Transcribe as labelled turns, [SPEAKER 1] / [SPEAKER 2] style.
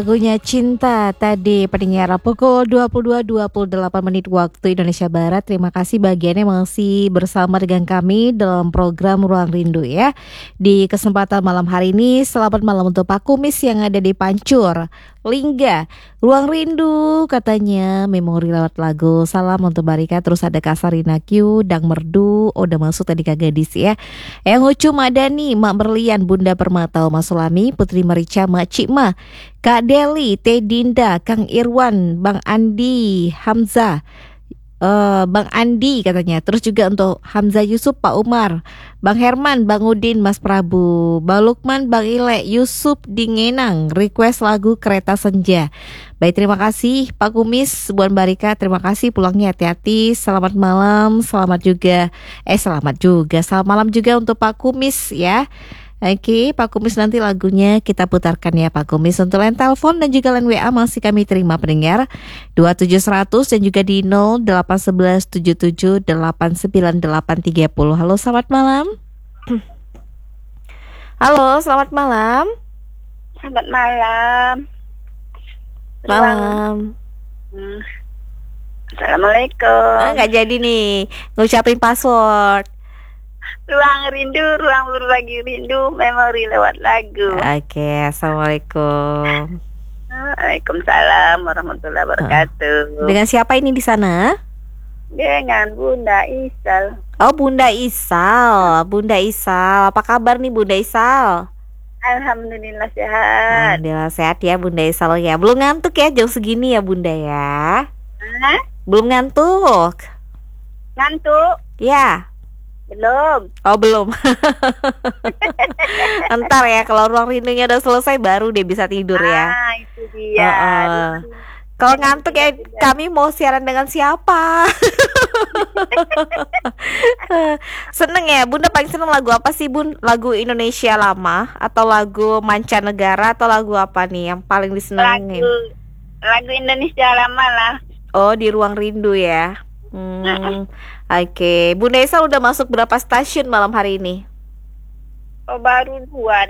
[SPEAKER 1] Lagunya Cinta tadi pendengar pukul 22.28 waktu Indonesia Barat. Terima kasih bagiannya masih bersama dengan kami dalam program Ruang Rindu ya. Di kesempatan malam hari ini selamat malam untuk Pak Kumis yang ada di Pancur Lingga. Ruang Rindu katanya memori lewat lagu. Salam untuk Barika. Terus ada Kasarina Q, Dang Merdu. Oh udah masuk tadi Kak Gadis ya. Yang Ucu Madani, Mak Berlian, Bunda Permata, Mas Sulami, Putri Marica, Mak Cikma, Kak Deli, Teh Dinda, Kang Irwan, Bang Andi, Hamzah, Bang Andi katanya. Terus juga untuk Hamzah Yusuf, Pak Umar, Bang Herman, Bang Udin, Mas Prabu, Bang Lukman, Bang Ile, Yusuf Dingenang, request lagu Kereta Senja. Baik, terima kasih Pak Kumis, Buan Barika, terima kasih, pulangnya hati-hati. Selamat malam, selamat malam juga untuk Pak Kumis ya. Oke, Pak Kumis, nanti lagunya kita putarkan ya Pak Kumis. Untuk line telepon dan juga line WA masih kami terima pendengar 27100 dan juga di 08117789830. Halo, selamat malam. Halo, selamat malam.
[SPEAKER 2] Selamat malam.
[SPEAKER 1] Malam.
[SPEAKER 2] Assalamualaikum.
[SPEAKER 1] Nggak jadi nih ngucapin password.
[SPEAKER 2] Ruang rindu, ruang berbagi rindu, memori lewat lagu.
[SPEAKER 1] Oke, assalamualaikum.
[SPEAKER 2] Waalaikumsalam warahmatullahi wabarakatuh.
[SPEAKER 1] Dengan siapa ini di sana?
[SPEAKER 2] Dengan Bunda Isal.
[SPEAKER 1] Oh, Bunda Isal. Bunda Isal, apa kabar nih Bunda Isal?
[SPEAKER 2] Alhamdulillah sehat.
[SPEAKER 1] Alhamdulillah sehat ya Bunda Isal ya. Belum ngantuk ya jam segini ya Bunda ya?
[SPEAKER 2] Hah?
[SPEAKER 1] Belum ngantuk?
[SPEAKER 2] Ngantuk?
[SPEAKER 1] Ya.
[SPEAKER 2] Belum.
[SPEAKER 1] Oh belum. Ntar ya kalau ruang rindunya udah selesai baru deh bisa tidur ya.
[SPEAKER 2] Ah, itu dia.
[SPEAKER 1] Kalau ngantuk ya kami mau siaran dengan siapa? Seneng ya Bunda, paling seneng lagu apa sih Bun? Lagu Indonesia lama atau lagu mancanegara atau lagu apa nih yang paling disenengin?
[SPEAKER 2] Lagu Indonesia lama lah.
[SPEAKER 1] Oh, di Ruang Rindu ya. Oke, Bunda Isal udah masuk berapa stasiun malam hari ini?
[SPEAKER 2] Oh, baru 2.